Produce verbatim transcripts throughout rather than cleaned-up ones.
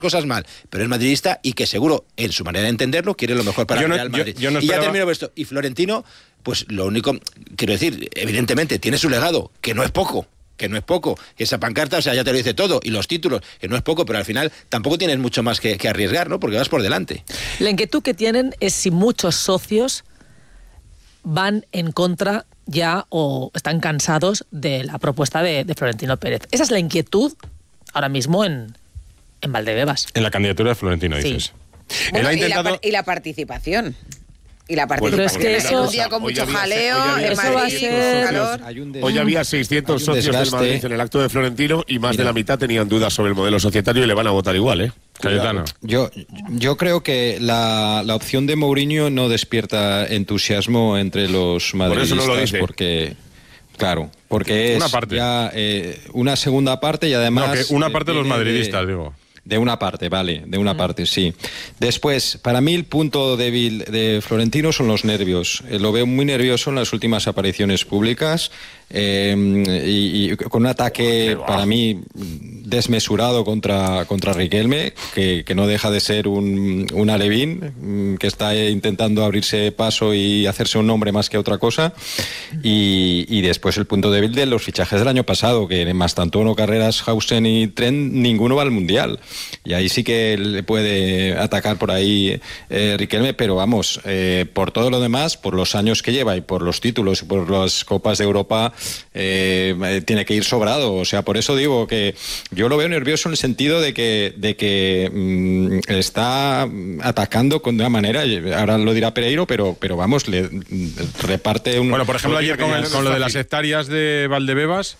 cosas mal, pero es madridista y que seguro, en su manera de entenderlo, quiere lo mejor para yo el no, Real Madrid. Yo, yo no y ya esperaba... termino esto. Y Florentino, pues lo único, quiero decir, evidentemente tiene su legado, que no es poco, que no es poco, que esa pancarta, o sea, ya te lo dice todo, y los títulos, que no es poco, pero al final tampoco tienes mucho más que, que arriesgar, ¿no? Porque vas por delante. La inquietud que tienen es si muchos socios van en contra ya o están cansados de la propuesta de, de Florentino Pérez. Esa es la inquietud ahora mismo en, en Valdebebas. En la candidatura de Florentino, sí. Dices. Bueno, Él ha y, intentado... la, y la participación. Y la participación. Bueno, es que eso, en un día con mucho había, jaleo, en eso va a Madrid, ser... calor. Hoy había seiscientos socios del Madrid en el acto de Florentino y más Mira. de la mitad tenían dudas sobre el modelo societario y le van a votar igual, ¿eh? Cayetano. Yo, yo creo que la, la opción de Mourinho no despierta entusiasmo entre los madridistas. Por eso no lo dice. Porque, claro, porque es una parte. ya eh, una segunda parte y además... No, que una parte de los madridistas, de, digo. De una parte, vale, de una mm. parte, sí. Después, para mí el punto débil de Florentino son los nervios. Eh, lo veo muy nervioso en las últimas apariciones públicas eh, y, y con un ataque, para mí, desmesurado contra, contra Riquelme, que, que no deja de ser un, un alevín, que está intentando abrirse paso y hacerse un nombre más que otra cosa. Y, y después el punto débil de los fichajes del año pasado, que en Mastantuono, Carreras, Hausen y Trent, ninguno va al Mundial. Y ahí sí que le puede atacar por ahí eh, Riquelme, pero vamos, eh, por todo lo demás, por los años que lleva y por los títulos y por las Copas de Europa, eh, tiene que ir sobrado. O sea, por eso digo que yo lo veo nervioso en el sentido de que, de que mmm, está atacando con una manera, ahora lo dirá Pereiro, pero, pero vamos, le reparte un... Bueno, por ejemplo, ayer con, el, con lo de las hectáreas de Valdebebas,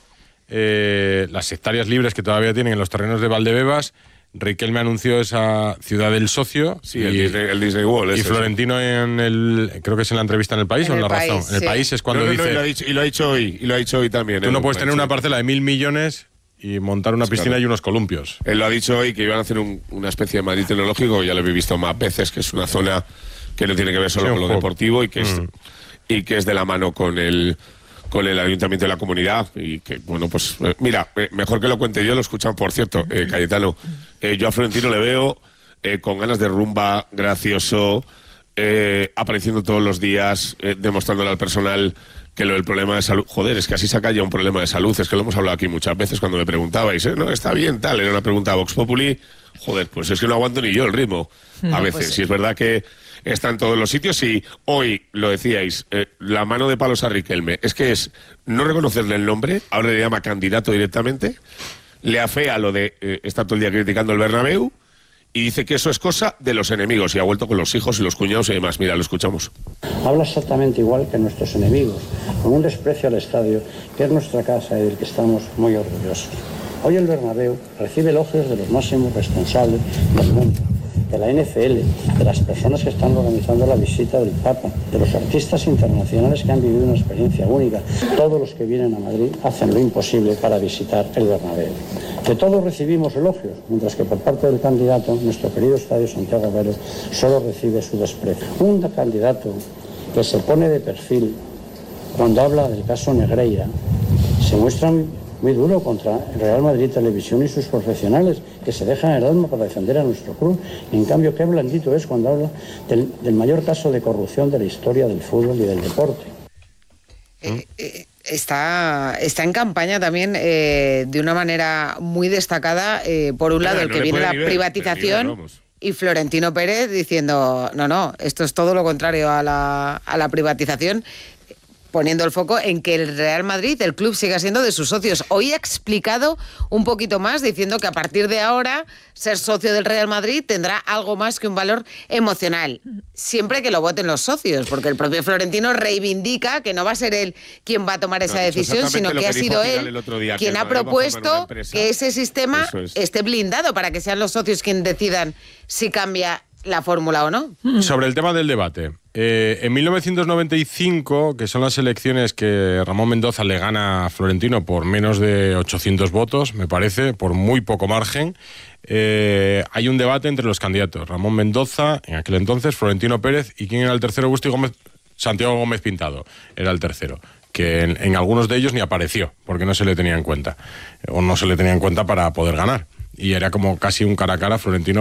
eh, las hectáreas libres que todavía tienen en los terrenos de Valdebebas, Riquelme anunció esa ciudad del socio. Sí, y, el Disney, el Disney World. Y Florentino sí. en el, creo que es en la entrevista en El País en o en La país, Razón. Sí. En El País es cuando no, no, no, dice... Y lo, ha dicho, y lo ha dicho hoy, y lo ha dicho hoy también. Tú no puedes tener hecho. una parcela de mil millones y montar una piscina claro. y unos columpios. Él lo ha dicho hoy, que iban a hacer un, una especie de Madrid tecnológico, ya lo he visto más veces, que es una zona que no tiene que ver solo sí, con lo juego. deportivo y que, mm. es, y que es de la mano con el... con el ayuntamiento de la comunidad y que, bueno, pues, eh, mira, eh, mejor que lo cuente yo, lo escuchan, por cierto, eh, Cayetano, eh, yo a Florentino le veo eh, con ganas de rumba, gracioso, eh, apareciendo todos los días, eh, demostrándole al personal que lo del problema de salud, joder, es que así saca ya un problema de salud, es que lo hemos hablado aquí muchas veces cuando me preguntabais, ¿eh? No, está bien, tal, era una pregunta a Vox Populi, joder, pues es que no aguanto ni yo el ritmo, a veces, pues sí. Y es verdad que está en todos los sitios y hoy, lo decíais, eh, la mano de palos a Riquelme, es que es no reconocerle el nombre, ahora le llama candidato directamente, le afea lo de eh, estar todo el día criticando el Bernabéu y dice que eso es cosa de los enemigos y ha vuelto con los hijos y los cuñados y demás. Mira, lo escuchamos. Habla exactamente igual que nuestros enemigos, con un desprecio al estadio, que es nuestra casa y del que estamos muy orgullosos. Hoy el Bernabéu recibe elogios de los máximos responsables del mundo, de la N F L, de las personas que están organizando la visita del Papa, de los artistas internacionales que han vivido una experiencia única. Todos los que vienen a Madrid hacen lo imposible para visitar el Bernabéu. Que todos recibimos elogios, mientras que por parte del candidato, nuestro querido Estadio Santiago Bernabéu solo recibe su desprecio. Un candidato que se pone de perfil cuando habla del caso Negreira se muestra muy, muy duro contra el Real Madrid Televisión y sus profesionales que se dejan el alma para defender a nuestro club. Y en cambio, qué blandito es cuando habla del, del mayor caso de corrupción de la historia del fútbol y del deporte. Eh, eh, está, está en campaña también eh, de una manera muy destacada, eh, por un lado, no, el que no viene la nivel, privatización nivel, y Florentino Pérez diciendo, no, no, esto es todo lo contrario a la, a la privatización, poniendo el foco en que el Real Madrid, el club, siga siendo de sus socios. Hoy ha explicado un poquito más, diciendo que a partir de ahora ser socio del Real Madrid tendrá algo más que un valor emocional, siempre que lo voten los socios, porque el propio Florentino reivindica que no va a ser él quien va a tomar esa no, decisión, sino que, que ha sido él día, quien ha propuesto que ese sistema es. esté blindado para que sean los socios quienes decidan si cambia la fórmula o no. Sobre el tema del debate, eh, en mil novecientos noventa y cinco, que son las elecciones que Ramón Mendoza le gana a Florentino por menos de ochocientos votos, me parece, por muy poco margen, eh, hay un debate entre los candidatos. Ramón Mendoza, en aquel entonces, Florentino Pérez, y ¿quién era el tercero? Agustí Gómez, Santiago Gómez Pintado, era el tercero, que en, en algunos de ellos ni apareció, porque no se le tenía en cuenta, o no se le tenía en cuenta para poder ganar. y era como casi un cara a cara Florentino